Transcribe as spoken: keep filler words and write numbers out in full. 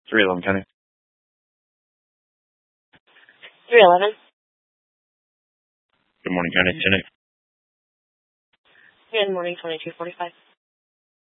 three eleven County. three eleven. Good morning, County. ten eight. Good morning, twenty-two forty-five.